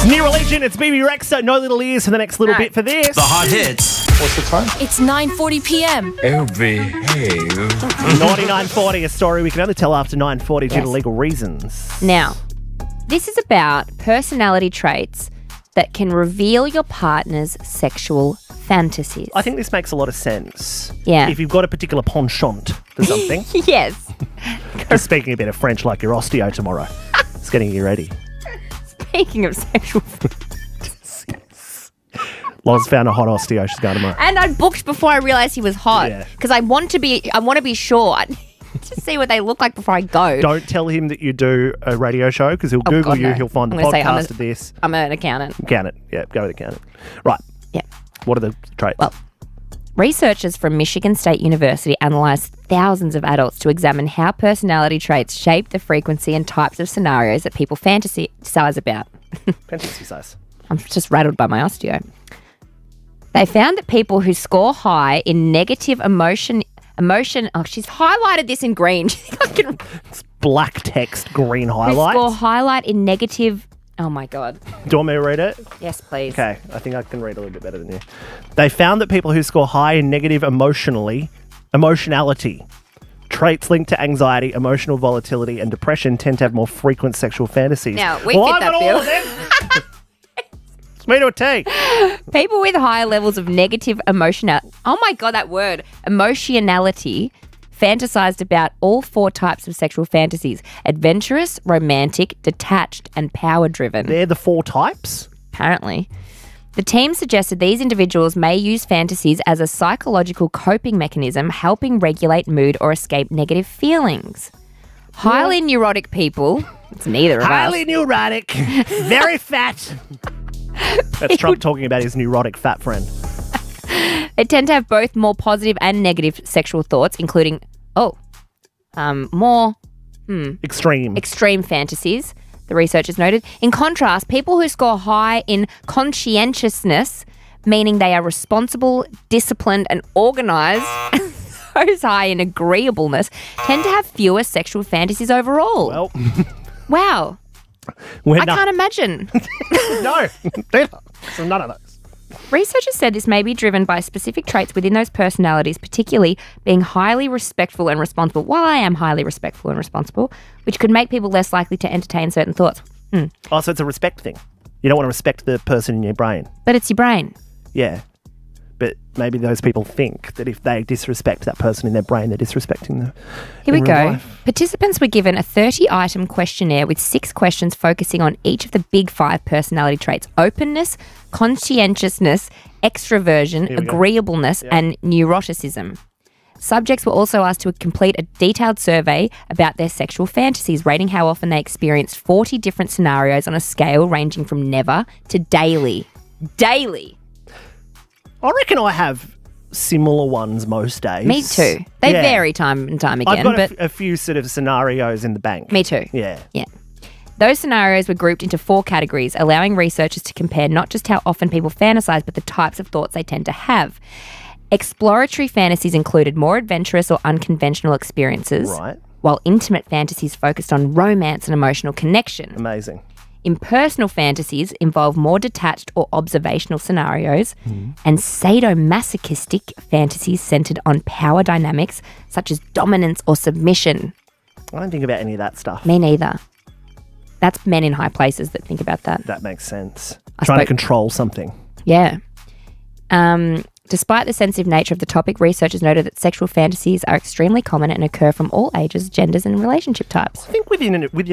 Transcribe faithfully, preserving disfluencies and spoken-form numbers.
New religion, it's B B Rexa. No little ears for the next little No. bit for this. The hot hits. What's the time? It's nine forty p.m. Oh, behave. ninety-nine forty, a story we can only tell after nine forty due to Yes. legal reasons. Now, this is about personality traits that can reveal your partner's sexual fantasies. I think this makes a lot of sense. Yeah. If you've got a particular penchant for something, Yes. just speaking a bit of French like your osteo tomorrow. It's getting you ready. Speaking of sexual Loz found a hot osteo. She's going tomorrow. And I booked before I realised he was hot. Yeah. Because I want to be I want to be sure. I need to see what they look like before I go. Don't tell him that you do a radio show because he'll Google God, you. no. He'll find the I'm gonna say I'm podcast a- of this. I'm an accountant. Count it. Yeah, go with the count it. Right. Yeah. What are the traits? Well, researchers from Michigan State University analysed thousands of adults to examine how personality traits shape the frequency and types of scenarios that people fantasize about. Fantasy size. I'm just rattled by my osteo. They found that people who score high in negative emotion, emotion. Oh, she's highlighted this in green. I can, Black text, green who highlights. score highlight in negative. Oh my god. Do you want me to read it? Yes, please. Okay, I think I can read a little bit better than you. They found that people who score high in negative emotionally, emotionality, traits linked to anxiety, emotional volatility, and depression tend to have more frequent sexual fantasies. Now, we well, fit I that got bill. all of them. It's me to a T. People with higher levels of negative emotional. Oh my god, that word emotionality. Fantasized about all four types of sexual fantasies: adventurous, romantic, detached, and power-driven. They're the four types. Apparently. The team suggested these individuals may use fantasies as a psychological coping mechanism, helping regulate mood or escape negative feelings. Highly neurotic people, it's neither of Highly us, neurotic, very fat. That's Trump talking about his neurotic fat friend. they tend to have both more positive and negative sexual thoughts, including, oh, um, more Extreme. extreme fantasies, the researchers noted. In contrast, people who score high in conscientiousness, meaning they are responsible, disciplined, and organised, those high in agreeableness, tend to have fewer sexual fantasies overall. well, Wow. we're I not. can't imagine. No, so none of those. Researchers said this may be driven by specific traits within those personalities, particularly being highly respectful and responsible. While I am highly respectful and responsible, which could make people less likely to entertain certain thoughts. Hmm. Oh, so it's a respect thing. You don't want to respect the person in your brain. But it's your brain. Yeah. But maybe those people think that if they disrespect that person in their brain, they're disrespecting them. Here we in real go. life. Participants were given a thirty-item questionnaire with six questions focusing on each of the big five personality traits: openness, conscientiousness, extroversion, Here we go. agreeableness, and neuroticism. Subjects were also asked to complete a detailed survey about their sexual fantasies, rating how often they experienced forty different scenarios on a scale ranging from never to daily. Daily. I reckon I have similar ones most days. Me too. They Yeah. vary time and time again, I've got but a, f- a few sort of scenarios in the bank. me too. Yeah. Yeah. Those scenarios were grouped into four categories, allowing researchers to compare not just how often people fantasize, but the types of thoughts they tend to have. Exploratory fantasies included more adventurous or unconventional experiences, Right. while intimate fantasies focused on romance and emotional connection. Amazing. Impersonal fantasies involve more detached or observational scenarios, Hmm. and sadomasochistic fantasies centered on power dynamics such as dominance or submission. I don't think about any of that stuff. Me neither. That's men in high places that think about that. That makes sense. I Trying to spoke- control something. Yeah. Um, despite the sensitive nature of the topic, researchers noted that sexual fantasies are extremely common and occur from all ages, genders, and relationship types. I think within within